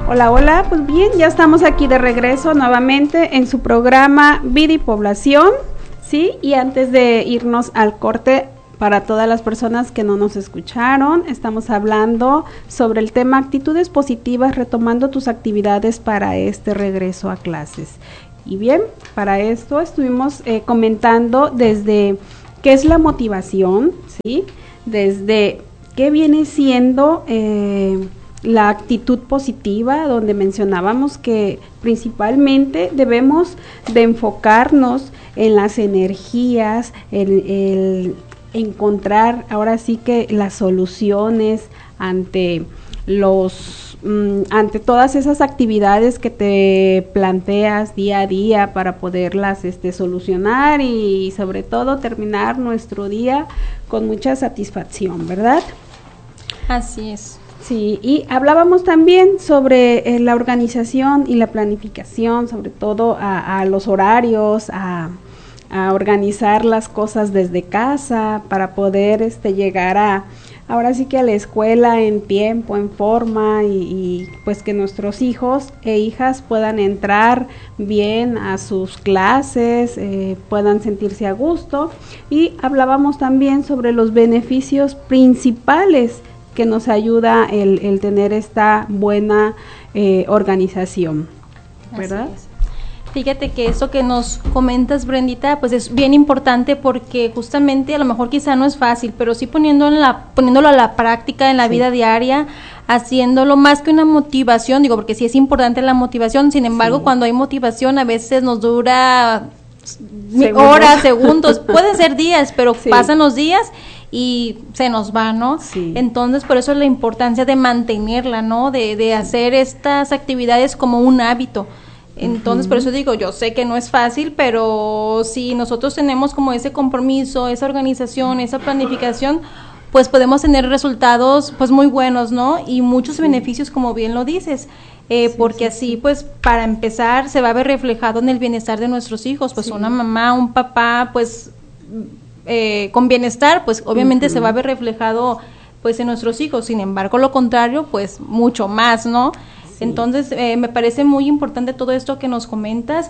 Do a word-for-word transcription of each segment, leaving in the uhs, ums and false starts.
Hola, hola, pues bien, ya estamos aquí de regreso nuevamente en su programa Vida y Población, ¿sí? Y antes de irnos al corte, para todas las personas que no nos escucharon, estamos hablando sobre el tema actitudes positivas, retomando tus actividades para este regreso a clases. Y bien, para esto estuvimos eh, comentando desde qué es la motivación, ¿sí? Desde qué viene siendo eh, la actitud positiva, donde mencionábamos que principalmente debemos de enfocarnos en las energías, en el encontrar ahora sí que las soluciones ante los mm, ante todas esas actividades que te planteas día a día para poderlas este solucionar y sobre todo terminar nuestro día con mucha satisfacción, ¿verdad? Así es. Sí, y hablábamos también sobre eh, la organización y la planificación, sobre todo a, a los horarios, a a organizar las cosas desde casa para poder este llegar a ahora sí que a la escuela en tiempo, en forma y, y pues que nuestros hijos e hijas puedan entrar bien a sus clases, eh, puedan sentirse a gusto. Y hablábamos también sobre los beneficios principales que nos ayuda el, el tener esta buena eh, organización, ¿verdad? Así es. Fíjate que eso que nos comentas, Brendita, pues es bien importante porque justamente a lo mejor quizá no es fácil, pero sí poniendo en la, poniéndolo a la práctica en la sí. vida diaria, haciéndolo más que una motivación, digo, porque sí es importante la motivación, sin embargo, sí. cuando hay motivación a veces nos dura segundos. horas, segundos, pueden ser días, pero sí. pasan los días y se nos va, ¿no? Sí. Entonces, por eso es la importancia de mantenerla, ¿no? De, de hacer estas actividades como un hábito. Entonces, uh-huh. por eso digo, yo sé que no es fácil, pero si nosotros tenemos como ese compromiso, esa organización, esa planificación, pues podemos tener resultados pues muy buenos, ¿no? Y muchos sí. beneficios, como bien lo dices, eh, sí, porque sí, así, sí. pues, para empezar, se va a ver reflejado en el bienestar de nuestros hijos, pues sí. una mamá, un papá, pues, eh, con bienestar, pues, obviamente uh-huh. se va a ver reflejado, pues, en nuestros hijos, sin embargo, lo contrario, pues, mucho más, ¿no? Sí. Entonces, eh, me parece muy importante todo esto que nos comentas,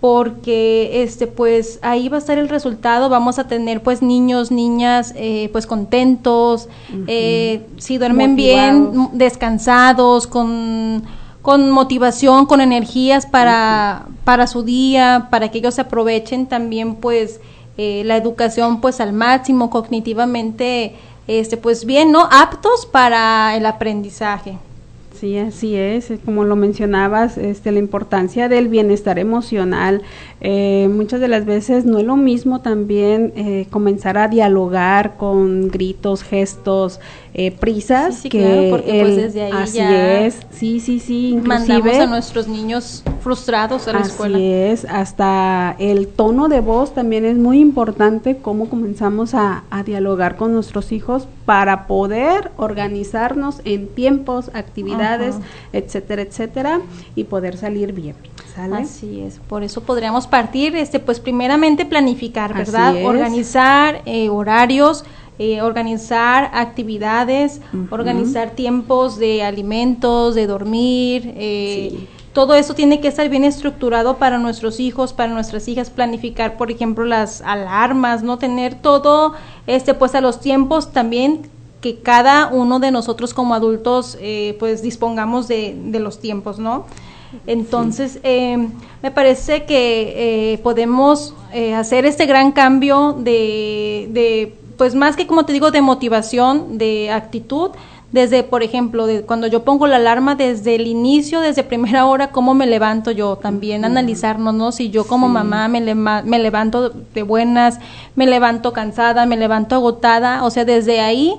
porque este pues ahí va a estar el resultado, vamos a tener pues niños, niñas eh, pues contentos, uh-huh. eh, si duermen motivados. Bien, descansados, con, con motivación, con energías para, uh-huh. para su día, para que ellos aprovechen también pues eh, la educación pues al máximo, cognitivamente este pues bien, ¿no? Aptos para el aprendizaje. Sí, así es, como lo mencionabas, este, la importancia del bienestar emocional, eh, muchas de las veces no es lo mismo también eh, comenzar a dialogar con gritos, gestos, eh, prisas, sí, sí, que claro, porque el, pues desde ahí así ya es, sí, sí, sí, inclusive mandamos a nuestros niños frustrados a la así escuela. Así es, hasta el tono de voz también es muy importante, cómo comenzamos a, a dialogar con nuestros hijos para poder organizarnos en tiempos, actividades, uh-huh. etcétera, etcétera, y poder salir bien. ¿Sale? Así es, por eso podríamos partir, este, pues primeramente planificar, ¿verdad? Organizar eh, horarios, eh, organizar actividades, uh-huh. organizar tiempos de alimentos, de dormir, eh, sí. todo eso tiene que estar bien estructurado para nuestros hijos, para nuestras hijas, planificar, por ejemplo, las alarmas, no tener todo, este, pues a los tiempos también que cada uno de nosotros como adultos, eh, pues dispongamos de, de los tiempos, ¿no? Entonces, sí. eh, me parece que eh, podemos eh, hacer este gran cambio de, de, pues más que como te digo, de motivación, de actitud, desde, por ejemplo, de cuando yo pongo la alarma, desde el inicio, desde primera hora, cómo me levanto yo, también uh-huh. analizarnos, ¿no? Si yo como sí. mamá me, le- me levanto de buenas, me levanto cansada, me levanto agotada, o sea, desde ahí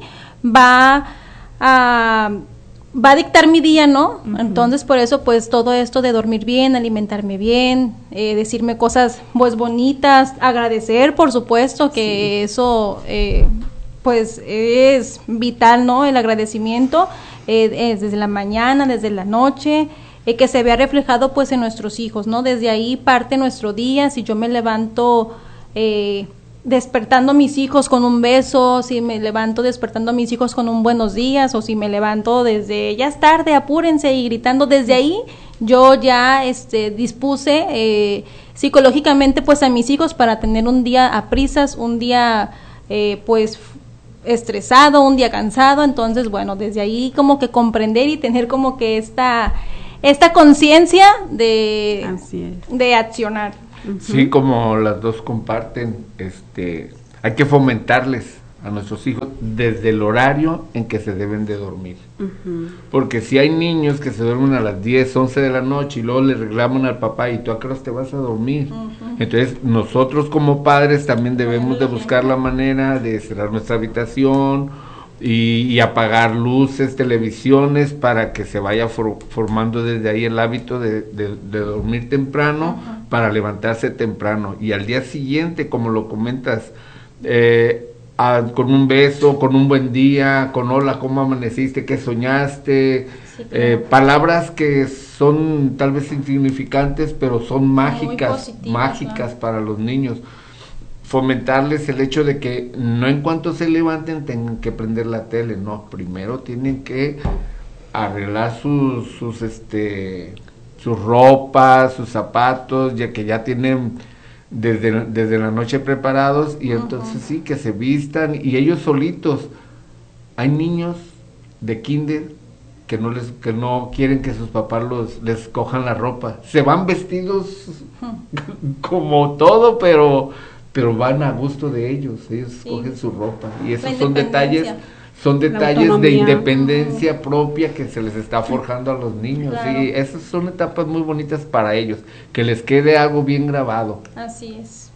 va a... va a dictar mi día, ¿no? Uh-huh. Entonces, por eso, pues, todo esto de dormir bien, alimentarme bien, eh, decirme cosas, pues, bonitas, agradecer, por supuesto, que sí. eso, eh, pues, es vital, ¿no? El agradecimiento, eh, es desde la mañana, desde la noche, eh, que se vea reflejado, pues, en nuestros hijos, ¿no? Desde ahí parte nuestro día. Si yo me levanto, eh, despertando a mis hijos con un beso, si me levanto despertando a mis hijos con un buenos días, o si me levanto desde ya es tarde, apúrense, y gritando desde ahí, yo ya este dispuse eh, psicológicamente pues a mis hijos para tener un día a prisas, un día eh, pues estresado, un día cansado. Entonces bueno, desde ahí como que comprender y tener como que esta esta conciencia de de accionar. Sí, como las dos comparten, este, hay que fomentarles a nuestros hijos desde el horario en que se deben de dormir. Uh-huh. Porque si hay niños que se duermen a las diez, once de la noche y luego le reclaman al papá, ¿y tú a qué horas te vas a dormir? Uh-huh. Entonces nosotros como padres también debemos de buscar la manera de cerrar nuestra habitación y, y apagar luces, televisiones, para que se vaya for, formando desde ahí el hábito de, de, de dormir temprano, uh-huh, para levantarse temprano, y al día siguiente, como lo comentas, eh, a, con un beso, con un buen día, con hola, ¿cómo amaneciste? ¿Qué soñaste? Sí, claro. eh, palabras que son tal vez insignificantes, pero son mágicas, mágicas, ¿no?, para los niños. Fomentarles el hecho de que no en cuanto se levanten tengan que prender la tele, no, primero tienen que arreglar sus, sus este sus ropas, sus zapatos, ya que ya tienen desde, desde la noche preparados, y uh-huh, entonces sí, que se vistan, y ellos solitos. Hay niños de kinder que no les que no quieren que sus papás los les cojan la ropa, se van vestidos uh-huh, como todo, pero pero van a gusto de ellos, ellos sí cogen su ropa, y esos son detalles, son detalles de independencia uh-huh, propia que se les está forjando a los niños, claro, y esas son etapas muy bonitas para ellos, que les quede algo bien grabado. Así es,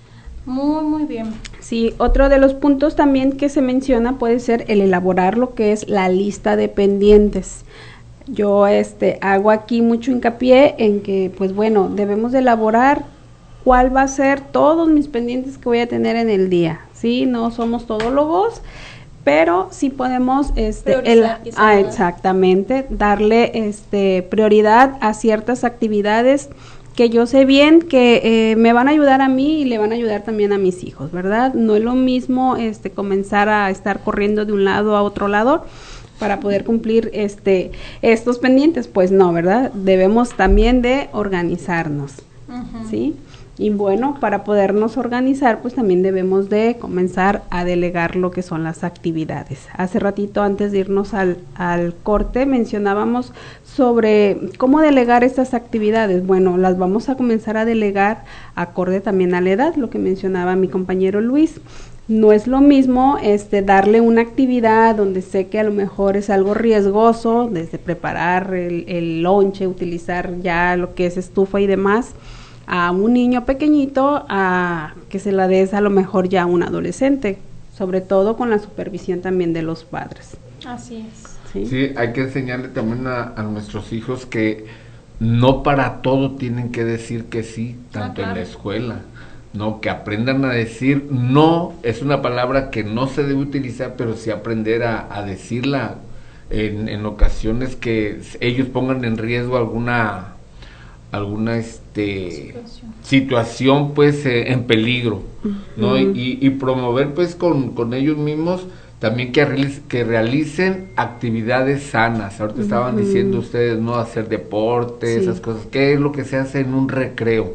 muy muy bien. Sí, otro de los puntos también que se menciona puede ser el elaborar lo que es la lista de pendientes. Yo este hago aquí mucho hincapié en que, pues bueno, debemos de elaborar cuál va a ser todos mis pendientes que voy a tener en el día, ¿sí? No somos todólogos, pero sí podemos este el, ah, exactamente, darle este prioridad a ciertas actividades que yo sé bien que eh, me van a ayudar a mí y le van a ayudar también a mis hijos, ¿verdad? No es lo mismo este comenzar a estar corriendo de un lado a otro lado para poder cumplir este estos pendientes, pues no, ¿verdad? Debemos también de organizarnos, uh-huh, ¿sí? Y bueno, para podernos organizar, pues también debemos de comenzar a delegar lo que son las actividades. Hace ratito, antes de irnos al, al corte, mencionábamos sobre cómo delegar estas actividades. Bueno, las vamos a comenzar a delegar acorde también a la edad, lo que mencionaba mi compañero Luis. No es lo mismo este darle una actividad donde sé que a lo mejor es algo riesgoso, desde preparar el, el lonche, utilizar ya lo que es estufa y demás, a un niño pequeñito, a que se la des a lo mejor ya a un adolescente, sobre todo con la supervisión también de los padres. Así es. Sí, sí, hay que enseñarle también a, a nuestros hijos que no para todo tienen que decir que sí, tanto ah, claro, en la escuela, no, que aprendan a decir no. Es una palabra que no se debe utilizar, pero sí aprender a, a decirla en, en ocasiones que ellos pongan en riesgo alguna alguna este situación, situación pues eh, en peligro, ¿no? Uh-huh. y, y promover pues con, con ellos mismos también que, realic- que realicen actividades sanas. Ahorita uh-huh, estaban diciendo ustedes, ¿no? Hacer deporte, sí, esas cosas. ¿Qué es lo que se hace en un recreo?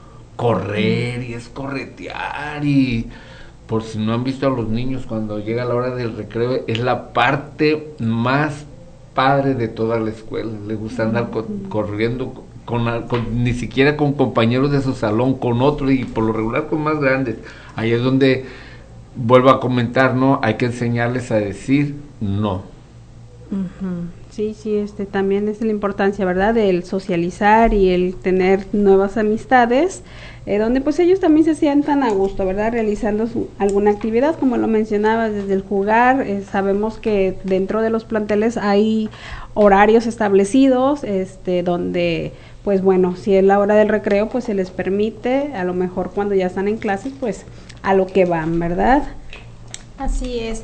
Correr, uh-huh, y es corretear, y por si no han visto a los niños, cuando llega la hora del recreo, es la parte más padre de toda la escuela. Les gusta andar co- uh-huh, corriendo Con, con, ni siquiera con compañeros de su salón, con otros, y por lo regular con más grandes. Ahí es donde vuelvo a comentar, ¿no? Hay que enseñarles a decir no. Uh-huh. Sí, sí, este también es la importancia, ¿verdad? Del socializar y el tener nuevas amistades, eh, donde pues ellos también se sientan a gusto, ¿verdad? Realizando su, alguna actividad, como lo mencionaba, desde el jugar. Eh, sabemos que dentro de los planteles hay horarios establecidos, este, donde pues bueno, si es la hora del recreo, pues se les permite, a lo mejor cuando ya están en clase, pues a lo que van, ¿verdad? Así es.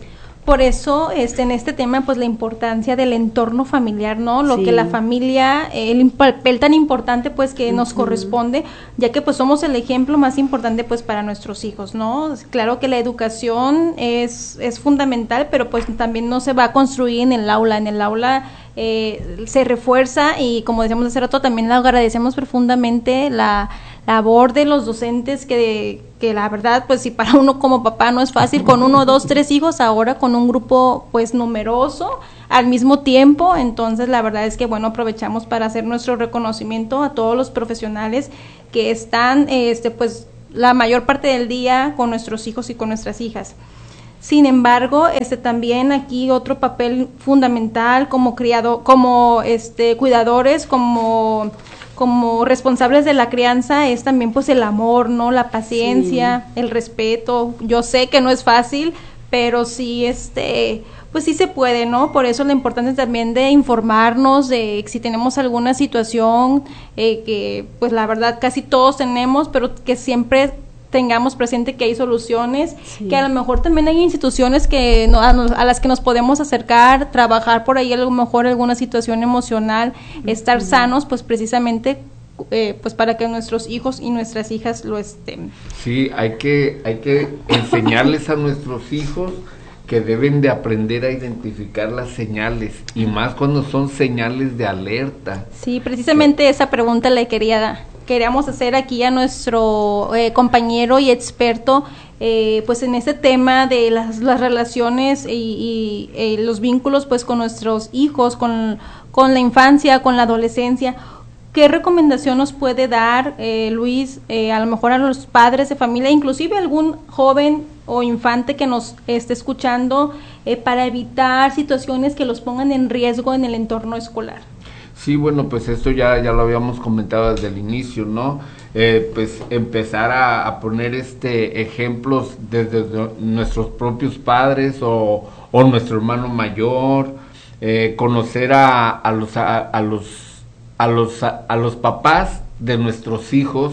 Por eso, este, en este tema, pues la importancia del entorno familiar, ¿no? Lo sí. que la familia, el papel tan importante, pues, que uh-huh. nos corresponde, ya que, pues, somos el ejemplo más importante, pues, para nuestros hijos, ¿no? Claro que la educación es, es fundamental, pero, pues, también no se va a construir en el aula. En el aula eh, se refuerza y, como decíamos hace rato, también le agradecemos profundamente la labor de los docentes que, que la verdad, pues si para uno como papá no es fácil, con uno, dos, tres hijos, ahora con un grupo pues numeroso al mismo tiempo, entonces la verdad es que bueno, aprovechamos para hacer nuestro reconocimiento a todos los profesionales que están este pues la mayor parte del día con nuestros hijos y con nuestras hijas. Sin embargo, este también aquí otro papel fundamental como criado, como este cuidadores, como como responsables de la crianza es también pues el amor, ¿no? La paciencia, sí. el respeto. Yo sé que no es fácil, pero sí este pues sí se puede, ¿no? Por eso la importancia también de informarnos de si tenemos alguna situación eh, que pues la verdad casi todos tenemos, pero que siempre tengamos presente que hay soluciones, sí. que a lo mejor también hay instituciones que no, a, a las que nos podemos acercar, trabajar por ahí a lo mejor alguna situación emocional, uh-huh. estar sanos, pues precisamente eh, pues para que nuestros hijos y nuestras hijas lo estén. Sí, hay que, hay que enseñarles a nuestros hijos que deben de aprender a identificar las señales, y más cuando son señales de alerta. Sí, precisamente que, esa pregunta le quería dar. Queríamos hacer aquí a nuestro eh, compañero y experto eh, pues en este tema de las, las relaciones y, y eh, los vínculos pues con nuestros hijos, con, con la infancia, con la adolescencia. ¿Qué recomendación nos puede dar eh, Luis, eh, a lo mejor a los padres de familia, inclusive algún joven o infante que nos esté escuchando eh, para evitar situaciones que los pongan en riesgo en el entorno escolar? Sí, bueno, pues esto ya, ya lo habíamos comentado desde el inicio, ¿no? Eh, pues empezar a, a poner este ejemplos desde nuestros propios padres o, o nuestro hermano mayor, eh, conocer a, a los a, a los a los a, a los papás de nuestros hijos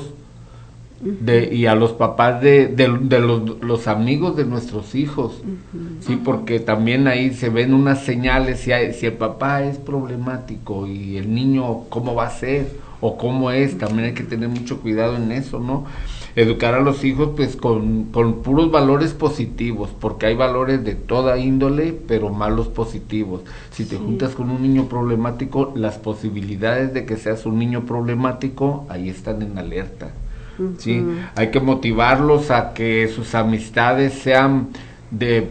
de, y a los papás de, de, de los, los amigos de nuestros hijos, uh-huh. sí, porque también ahí se ven unas señales, si, hay, si el papá es problemático y el niño cómo va a ser o cómo es, también hay que tener mucho cuidado en eso, ¿no? Educar a los hijos pues con, con puros valores positivos, porque hay valores de toda índole, pero malos positivos. Si te sí. juntas con un niño problemático, las posibilidades de que seas un niño problemático ahí están en alerta. Uh-huh. Sí, hay que motivarlos a que sus amistades sean de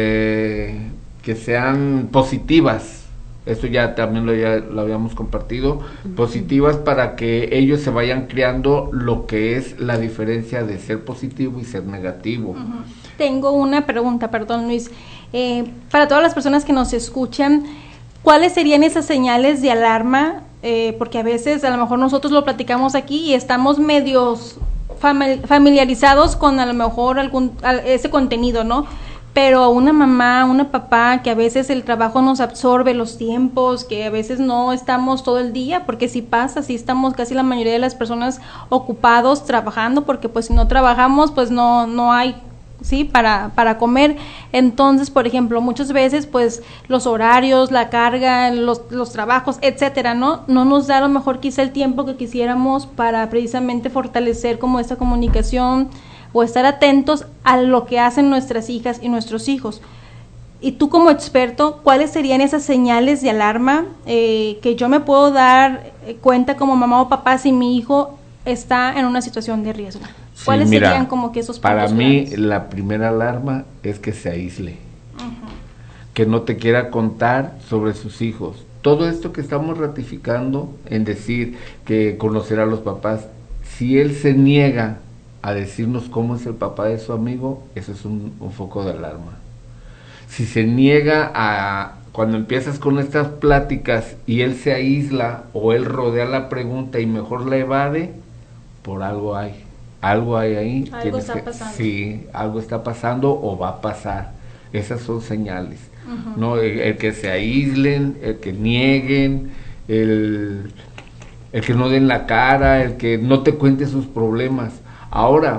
eh, que sean positivas. Esto ya también lo, ya, lo habíamos compartido, uh-huh. positivas para que ellos se vayan creando lo que es la diferencia de ser positivo y ser negativo. Uh-huh. Tengo una pregunta, perdón Luis, eh, para todas las personas que nos escuchan, ¿cuáles serían esas señales de alarma? Eh, porque a veces a lo mejor nosotros lo platicamos aquí y estamos medios fami- familiarizados con a lo mejor algún a, ese contenido, ¿no? Pero una mamá, una papá que a veces el trabajo nos absorbe los tiempos, que a veces no estamos todo el día, porque si pasa, si estamos casi la mayoría de las personas ocupados trabajando, porque pues si no trabajamos pues no no hay sí para para comer. Entonces, por ejemplo, muchas veces pues los horarios, la carga, los los trabajos, etcétera, no no nos da a lo mejor quizá el tiempo que quisiéramos para precisamente fortalecer como esta comunicación o estar atentos a lo que hacen nuestras hijas y nuestros hijos. Y tú como experto, ¿cuáles serían esas señales de alarma eh, que yo me puedo dar cuenta como mamá o papá si mi hijo está en una situación de riesgo? ¿Cuáles sí, mira, serían como que esos puntos para mí claves? La primera alarma es que se aísle, uh-huh. que no te quiera contar sobre sus hijos. Todo esto que estamos ratificando en decir que conocer a los papás, si él se niega a decirnos cómo es el papá de su amigo, eso es un, un foco de alarma. Si se niega a, cuando empiezas con estas pláticas y él se aísla o él rodea la pregunta y mejor la evade, por algo hay. Algo hay ahí. Algo está que, pasando. Sí, algo está pasando o va a pasar. Esas son señales. Uh-huh. ¿No? El, el que se aíslen, el que nieguen, el, el que no den la cara, el que no te cuente sus problemas. Ahora,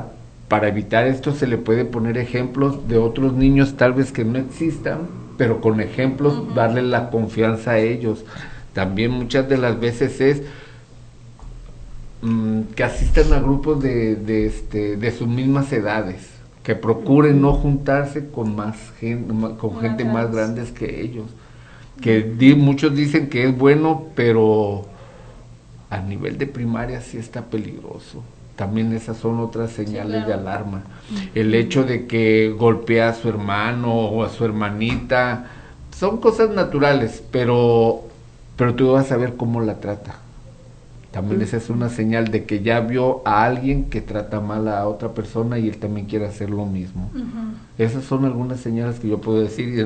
para evitar esto se le puede poner ejemplos de otros niños tal vez que no existan, pero con ejemplos uh-huh. darle la confianza a ellos. También muchas de las veces es mmm, que asistan a grupos de, de, este, de sus mismas edades, que procuren uh-huh. no juntarse con más gente, con Una gente más grandes que ellos. Que di, muchos dicen que es bueno, pero a nivel de primaria sí está peligroso. También esas son otras señales sí, claro. de alarma. El hecho de que golpea a su hermano o a su hermanita, son cosas naturales, pero, pero tú vas a ver cómo la trata. También uh-huh. esa es una señal de que ya vio a alguien que trata mal a otra persona y él también quiere hacer lo mismo. Uh-huh. Esas son algunas señales que yo puedo decir.